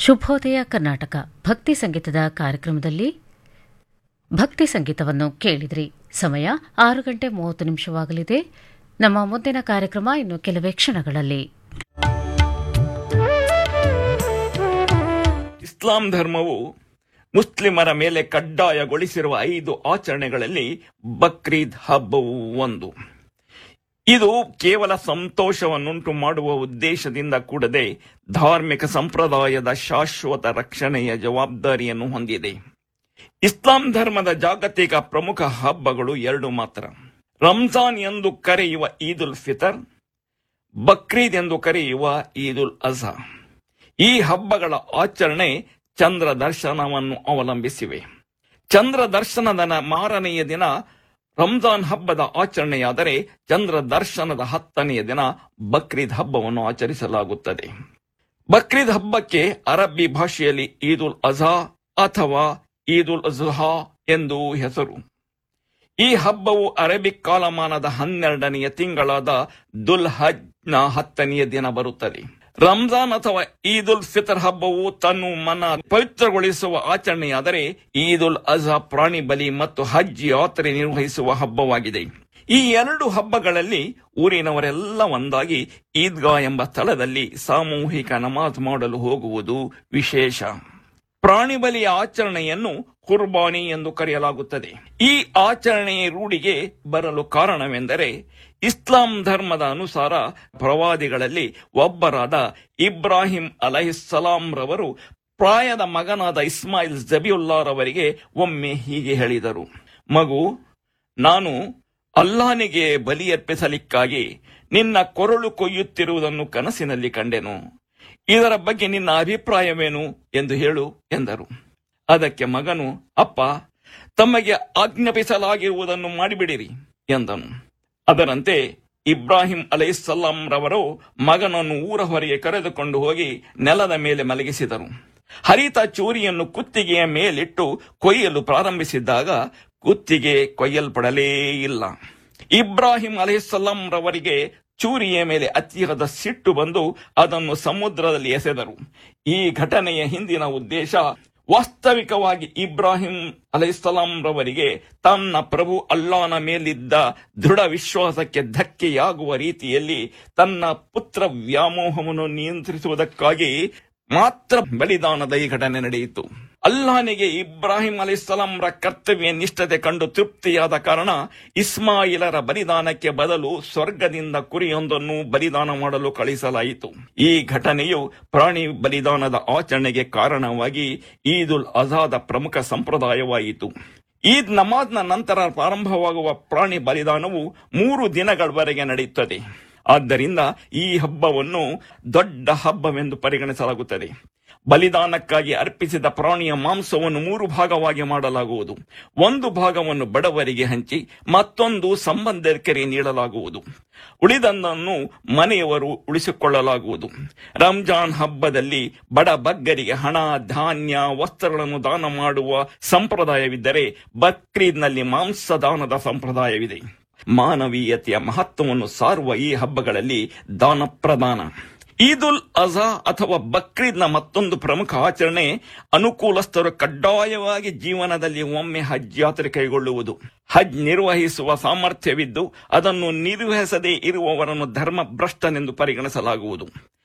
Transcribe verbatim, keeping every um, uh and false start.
ಶುಭೋದಯ ಕರ್ನಾಟಕ ಭಕ್ತಿ ಸಂಗೀತದ ಕಾರ್ಯಕ್ರಮದಲ್ಲಿ ಭಕ್ತಿ ಸಂಗೀತವನ್ನು ಕೇಳಿದ್ರಿ. ಸಮಯ ಆರು ಗಂಟೆ ಮೂವತ್ತು ನಿಮಿಷವಾಗಲಿದೆ. ನಮ್ಮ ಮುಂದಿನ ಕಾರ್ಯಕ್ರಮ ಇನ್ನು ಕೆಲವೇ ಕ್ಷಣಗಳಲ್ಲಿ. ಇಸ್ಲಾಂ ಧರ್ಮವು ಮುಸ್ಲಿಮರ ಮೇಲೆ ಕಡ್ಡಾಯಗೊಳಿಸಿರುವ ಐದು ಆಚರಣೆಗಳಲ್ಲಿ ಬಕ್ರೀದ್ ಹಬ್ಬವು ಒಂದು. ಇದು ಕೇವಲ ಸಂತೋಷವನ್ನುಂಟು ಮಾಡುವ ಉದ್ದೇಶದಿಂದ ಕೂಡದೆ ಧಾರ್ಮಿಕ ಸಂಪ್ರದಾಯದ ಶಾಶ್ವತ ರಕ್ಷಣೆಯ ಜವಾಬ್ದಾರಿಯನ್ನು ಹೊಂದಿದೆ. ಇಸ್ಲಾಂ ಧರ್ಮದ ಜಾಗತಿಕ ಪ್ರಮುಖ ಹಬ್ಬಗಳು ಎರಡು ಮಾತ್ರ. ರಂಜಾನ್ ಎಂದು ಕರೆಯುವ ಈದ್ ಉಲ್ ಫಿತರ್, ಬಕ್ರೀದ್ ಎಂದು ಕರೆಯುವ ಈದ್ ಉಲ್ ಅಜಾ. ಈ ಹಬ್ಬಗಳ ಆಚರಣೆ ಚಂದ್ರ ದರ್ಶನವನ್ನು ಅವಲಂಬಿಸಿವೆ. ಚಂದ್ರ ದರ್ಶನದ ಮಾರನೆಯ ದಿನ ರಂಜಾನ್ ಹಬ್ಬದ ಆಚರಣೆಯಾದರೆ, ಚಂದ್ರ ದರ್ಶನದ ಹತ್ತನೆಯ ದಿನ ಬಕ್ರೀದ್ ಹಬ್ಬವನ್ನು ಆಚರಿಸಲಾಗುತ್ತದೆ. ಬಕ್ರೀದ್ ಹಬ್ಬಕ್ಕೆ ಅರಬ್ಬಿ ಭಾಷೆಯಲ್ಲಿ ಈದ್ ಉಲ್ ಅಜಾ ಅಥವಾ ಈದ್ ಉಲ್ ಅಜುಹಾ ಎಂದು ಹೆಸರು. ಈ ಹಬ್ಬವು ಅರೇಬಿಕ್ ಕಾಲಮಾನದ ಹನ್ನೆರಡನೆಯ ತಿಂಗಳಾದ ದುಲ್ ಹಜ್ ನ ಹತ್ತನೆಯ ದಿನ ಬರುತ್ತದೆ. ರಂಜಾನ್ ಅಥವಾ ಈದ್ ಉಲ್ ಫಿತರ್ ಹಬ್ಬವು ತನ್ನ ಮನ ಪವಿತ್ರಗೊಳಿಸುವ ಆಚರಣೆಯಾದರೆ, ಈದ್ ಉಲ್ ಅಜಾ ಪ್ರಾಣಿ ಬಲಿ ಮತ್ತು ಹಜ್ ಯಾತ್ರೆ ನಿರ್ವಹಿಸುವ ಹಬ್ಬವಾಗಿದೆ. ಈ ಎರಡು ಹಬ್ಬಗಳಲ್ಲಿ ಊರಿನವರೆಲ್ಲ ಒಂದಾಗಿ ಈದ್ಗಾ ಎಂಬ ಸ್ಥಳದಲ್ಲಿ ಸಾಮೂಹಿಕ ನಮಾಜ್ ಮಾಡಲು ಹೋಗುವುದು ವಿಶೇಷ. ಪ್ರಾಣಿ ಬಲಿಯ ಆಚರಣೆಯನ್ನು ಕುರ್ಬಾನಿ ಎಂದು ಕರೆಯಲಾಗುತ್ತದೆ. ಈ ಆಚರಣೆಯ ರೂಢಿಗೆ ಬರಲು ಕಾರಣವೆಂದರೆ, ಇಸ್ಲಾಂ ಧರ್ಮದ ಅನುಸಾರ ಪ್ರವಾದಿಗಳಲ್ಲಿ ಒಬ್ಬರಾದ ಇಬ್ರಾಹಿಂ ಅಲೈಹಿಸ್ಸಲಾಂ ರವರು ಪ್ರಾಯದ ಮಗನಾದ ಇಸ್ಮಾಯಿಲ್ ಜಬಿಯುಲ್ಲಾರವರಿಗೆ ಒಮ್ಮೆ ಹೀಗೆ ಹೇಳಿದರು: ಮಗು, ನಾನು ಅಲ್ಲಾಹನಿಗೆ ಬಲಿಯರ್ಪಿಸಲಿಕ್ಕಾಗಿ ನಿನ್ನ ಕೊರಳು ಕೊಯ್ಯುತ್ತಿರುವುದನ್ನು ಕನಸಿನಲ್ಲಿ ಕಂಡೆನು. ಇದರ ಬಗ್ಗೆ ನಿನ್ನ ಅಭಿಪ್ರಾಯವೇನು ಎಂದು ಹೇಳು ಎಂದರು. ಅದಕ್ಕೆ ಮಗನು, ಅಪ್ಪ, ತಮಗೆ ಆಜ್ಞಾಪಿಸಲಾಗಿರುವುದನ್ನು ಮಾಡಿಬಿಡಿರಿ ಎಂದನು. ಅದರಂತೆ ಇಬ್ರಾಹಿಂ ಅಲೈಹಿಸ್ಸಲಾಂ ರವರು ಮಗನನ್ನು ಊರ ಹೊರಗೆ ಕರೆದುಕೊಂಡು ಹೋಗಿ ನೆಲದ ಮೇಲೆ ಮಲಗಿಸಿದರು. ಹರಿತ ಚೂರಿಯನ್ನು ಕುತ್ತಿಗೆಯ ಮೇಲಿಟ್ಟು ಕೊಯ್ಯಲು ಪ್ರಾರಂಭಿಸಿದ್ದಾಗ ಕುತ್ತಿಗೆ ಕೊಯ್ಯಲ್ಪಡಲೇ ಇಲ್ಲ. ಇಬ್ರಾಹಿಂ ಅಲೈಹಿಸ್ಸಲಾಂ ರವರಿಗೆ ಚೂರಿಯ ಮೇಲೆ ಅತಿಯಾದ ಸಿಟ್ಟು ಬಂದು ಅದನ್ನು ಸಮುದ್ರದಲ್ಲಿ ಎಸೆದರು. ಈ ಘಟನೆಯ ಹಿಂದಿನ ಉದ್ದೇಶ, ವಾಸ್ತವಿಕವಾಗಿ ಇಬ್ರಾಹಿಂ ಅಲೈಹಿಸ್ಸಲಾಂ ರವರಿಗೆ ತನ್ನ ಪ್ರಭು ಅಲ್ಲಾಹನ ಮೇಲಿದ್ದ ದೃಢ ವಿಶ್ವಾಸಕ್ಕೆ ಧಕ್ಕೆಯಾಗುವ ರೀತಿಯಲ್ಲಿ ತನ್ನ ಪುತ್ರ ವ್ಯಾಮೋಹವನ್ನು ನಿಯಂತ್ರಿಸುವುದಕ್ಕಾಗಿ ಮಾತ್ರ ಬಲಿದಾನದ ಈ ಘಟನೆ ನಡೆಯಿತು. ಅಲ್ಲಾಹನಿಗೆ ಇಬ್ರಾಹಿಂ ಅಲೈಹಿಸ್ಸಲಾಂ ರ ಕರ್ತವ್ಯ ನಿಷ್ಠತೆ ಕಂಡು ತೃಪ್ತಿಯಾದ ಕಾರಣ ಇಸ್ಮಾಯಿಲರ ಬಲಿದಾನಕ್ಕೆ ಬದಲು ಸ್ವರ್ಗದಿಂದ ಕುರಿಯೊಂದನ್ನು ಬಲಿದಾನ ಮಾಡಲು ಕಳಿಸಲಾಯಿತು. ಈ ಘಟನೆಯು ಪ್ರಾಣಿ ಬಲಿದಾನದ ಆಚರಣೆಗೆ ಕಾರಣವಾಗಿ ಈದ್ ಉಲ್ ಅಜಾದ ಪ್ರಮುಖ ಸಂಪ್ರದಾಯವಾಯಿತು. ಈದ್ ನಮಾಜ್ನ ನಂತರ ಪ್ರಾರಂಭವಾಗುವ ಪ್ರಾಣಿ ಬಲಿದಾನವು ಮೂರು ದಿನಗಳವರೆಗೆ ನಡೆಯುತ್ತದೆ. ಆದ್ದರಿಂದ ಈ ಹಬ್ಬವನ್ನು ದೊಡ್ಡ ಹಬ್ಬವೆಂದು ಪರಿಗಣಿಸಲಾಗುತ್ತದೆ. ಬಲಿದಾನಕ್ಕಾಗಿ ಅರ್ಪಿಸಿದ ಪ್ರಾಣಿಯ ಮಾಂಸವನ್ನು ಮೂರು ಭಾಗವಾಗಿ ಮಾಡಲಾಗುವುದು. ಒಂದು ಭಾಗವನ್ನು ಬಡವರಿಗೆ ಹಂಚಿ ಮತ್ತೊಂದು ಸಂಬಂಧಿಕರಿಗೆ ನೀಡಲಾಗುವುದು. ಉಳಿದನ್ನು ಮನೆಯವರು ಉಳಿಸಿಕೊಳ್ಳಲಾಗುವುದು. ರಂಜಾನ್ ಹಬ್ಬದಲ್ಲಿ ಬಡ ಬಗ್ಗರಿಗೆ ಹಣ, ಧಾನ್ಯ, ವಸ್ತ್ರಗಳನ್ನು ದಾನ ಮಾಡುವ ಸಂಪ್ರದಾಯವಿದ್ದರೆ, ಬಕ್ರೀದ್ನಲ್ಲಿ ಮಾಂಸ ದಾನದ ಸಂಪ್ರದಾಯವಿದೆ. ಮಾನವೀಯತೆಯ ಮಹತ್ವವನ್ನು ಸಾರುವ ಈ ಹಬ್ಬಗಳಲ್ಲಿ ದಾನ ಪ್ರದಾನ. ಈದ್ ಉಲ್ ಅಜಾ ಅಥವಾ ಬಕ್ರೀದ್ನ ಮತ್ತೊಂದು ಪ್ರಮುಖ ಆಚರಣೆ, ಅನುಕೂಲಸ್ಥರು ಕಡ್ಡಾಯವಾಗಿ ಜೀವನದಲ್ಲಿ ಒಮ್ಮೆ ಹಜ್ ಯಾತ್ರೆ ಕೈಗೊಳ್ಳುವುದು. ಹಜ್ ನಿರ್ವಹಿಸುವ ಸಾಮರ್ಥ್ಯವಿದ್ದು ಅದನ್ನು ನಿರ್ವಹಿಸದೇ ಇರುವವರನ್ನು ಧರ್ಮ ಭ್ರಷ್ಟನೆಂದು ಪರಿಗಣಿಸಲಾಗುವುದು.